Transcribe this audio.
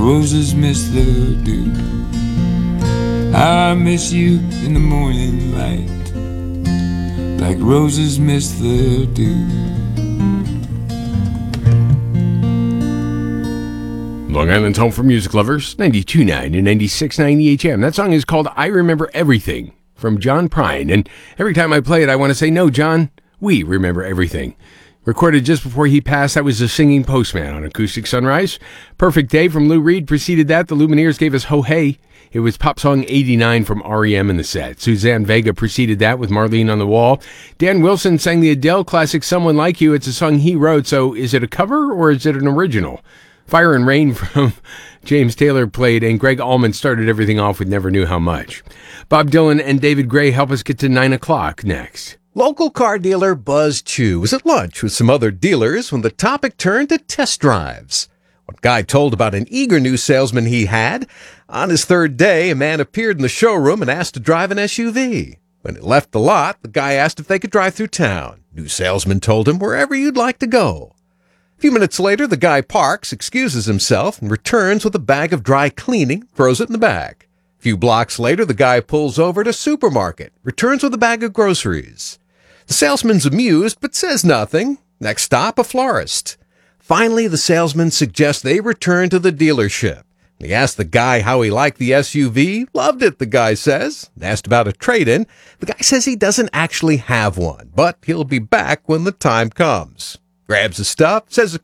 roses miss the dew. I miss you in the morning light, like roses miss the dew. Long Island's home for music lovers, 92.9 and 96.9 EHM. That song is called I Remember Everything from John Prine. And every time I play it, I want to say, no, John, we remember everything. Recorded just before he passed, that was The Singing Postman on Acoustic Sunrise. Perfect Day from Lou Reed preceded that. The Lumineers gave us Ho Hey. It was Pop Song 89 from REM in the set. Suzanne Vega preceded that with Marlene on the Wall. Dan Wilson sang the Adele classic Someone Like You. It's a song he wrote, so is it a cover or is it an original? Fire and Rain from James Taylor played, and Greg Allman started everything off with Never Knew How Much. Bob Dylan and David Gray help us get to 9 o'clock next. Local car dealer Buzz Chu was at lunch with some other dealers when the topic turned to test drives. One guy told about an eager new salesman he had. On his third day, a man appeared in the showroom and asked to drive an SUV. When it left the lot, the guy asked if they could drive through town. New salesman told him wherever you'd like to go. A few minutes later, the guy parks, excuses himself, and returns with a bag of dry cleaning, throws it in the bag. A few blocks later, the guy pulls over to a supermarket, returns with a bag of groceries. The salesman's amused, but says nothing. Next stop, a florist. Finally, the salesman suggests they return to the dealership. He asked the guy how he liked the SUV. Loved it, the guy says. Asked about a trade-in. The guy says he doesn't actually have one, but he'll be back when the time comes. Grabs his stuff, says a